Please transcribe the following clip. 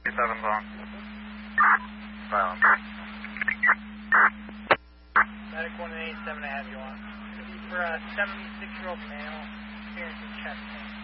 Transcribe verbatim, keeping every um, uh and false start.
seven long. Silent. Medic one eight seven, I have you on. For a seventy-six-year-old male, experiencing chest pain.